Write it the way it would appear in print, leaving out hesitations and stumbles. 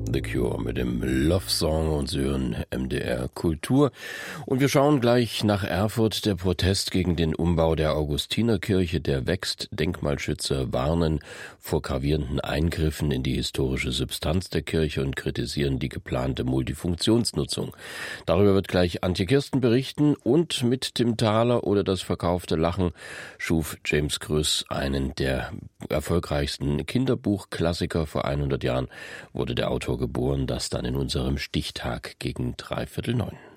The Cure mit dem Love Song und Sie hören MDR Kultur. Und wir schauen gleich nach Erfurt. Der Protest gegen den Umbau der Augustinerkirche, der wächst. Denkmalschützer warnen vor gravierenden Eingriffen in die historische Substanz der Kirche und kritisieren die geplante Multifunktionsnutzung. Darüber wird gleich Antje Kirsten berichten. Und mit Tim Thaler oder das verkaufte Lachen schuf James Krüss einen der erfolgreichsten Kinderbuchklassiker. Vor 100 Jahren wurde der Autor geboren, das dann in unserem Stichtag gegen 8:45.